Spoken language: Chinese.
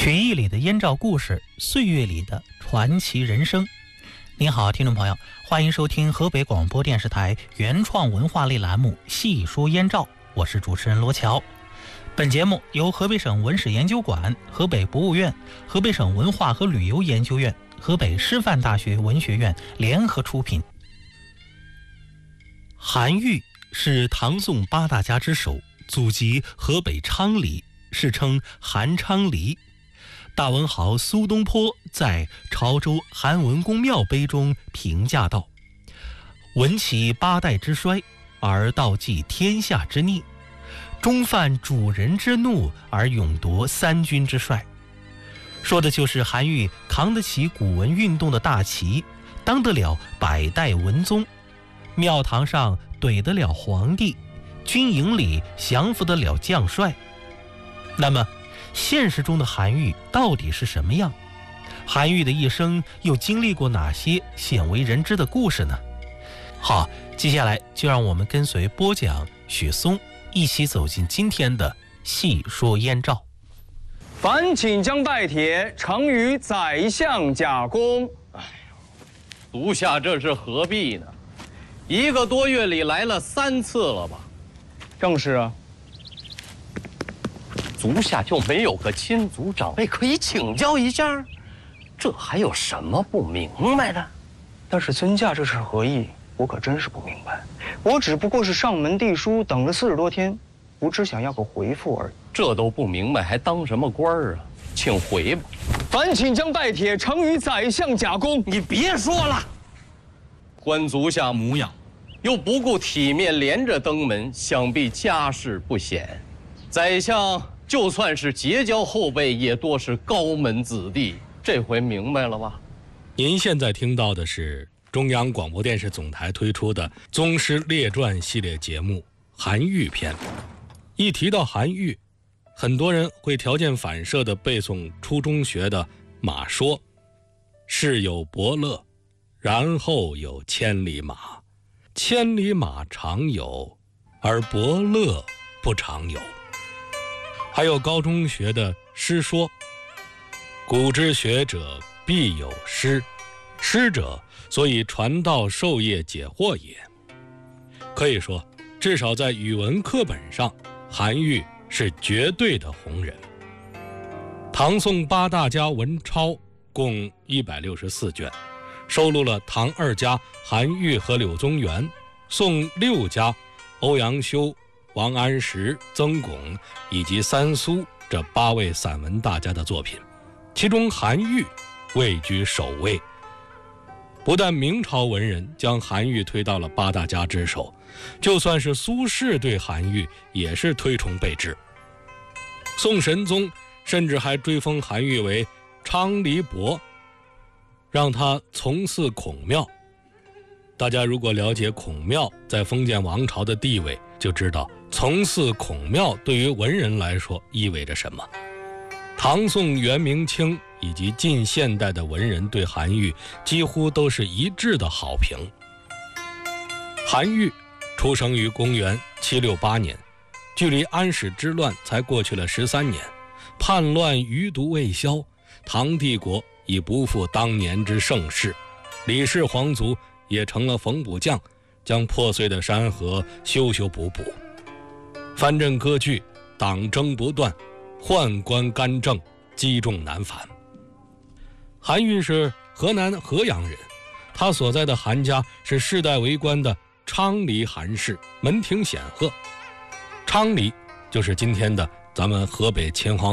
曲艺里的燕赵故事，岁月里的传奇人生。您好，听众朋友，欢迎收听河北广播电视台原创文化类栏目《细说燕赵》，我是主持人罗乔。本节目由河北省文史研究馆、河北博物院、河北省文化和旅游研究院、河北师范大学文学院联合出品。韩愈是唐宋八大家之首，祖籍河北昌黎，世称韩昌黎。大文豪苏东坡在潮州韩文公庙碑中评价道：闻其八代之衰，而道济天下之逆，终犯主人之怒，而勇夺三军之帅。说的就是韩愈扛得起古文运动的大旗，当得了百代文宗，庙堂上怼得了皇帝，军营里降服得了将帅。那么现实中的韩愈到底是什么样？韩愈的一生又经历过哪些鲜为人知的故事呢？好，接下来就让我们跟随播讲雪松一起走进今天的细说燕赵。 樊锦江拜帖，呈于宰相贾公。 哎呦，足下这是何必呢？一个多月里来了3次了吧？ 正是啊。 足下就没有个亲族长辈可以请教一下？这还有什么不明白的？ 但是尊驾这是何意？我可真是不明白。我只不过是上门递书，等了40多天，不只想要个回复而已。 这都不明白，还当什么官儿啊？请回吧。 樊锦江拜帖，呈于宰相贾公。 你别说了，观足下模样，又不顾体面，连着登门，想必家世不显。宰相就算是结交后辈，也多是高门子弟。这回明白了吧？ 您现在听到的是中央广播电视总台推出的《宗师列传》系列节目《韩愈篇》。一提到韩愈，很多人会条件反射地背诵初中学的马说：世有伯乐，然后有千里马，千里马常有，而伯乐不常有。还有高中学的师说：古之学者必有师，师者所以传道授业解惑也。可以说，至少在语文课本上，韩愈是绝对的红人。唐宋八大家文钞共164卷，收录了唐2家韩愈和柳宗元，宋6家欧阳修、王安石、曾巩以及三苏这8位散文大家的作品，其中韩愈位居首位。不但明朝文人将韩愈推到了8大家之首，就算是苏轼对韩愈也是推崇备至。宋神宗甚至还追封韩愈为昌黎伯，让他从祀孔庙。大家如果了解孔庙在封建王朝的地位，就知道从祀孔庙对于文人来说意味着什么。唐宋元明清以及近现代的文人对韩愈几乎都是一致的好评。韩愈出生于公元768年，距离安史之乱才过去了13年，叛乱余毒未消，唐帝国已不复当年之盛世，李氏皇族也成了缝补匠，将破碎的山河修修补补。藩镇割据，党争不断，宦官干政，积重难返。韩愈是河南河阳人，他所在的韩家是世代为官的昌黎韩氏，门庭显赫。昌黎就是今天的咱们河北秦皇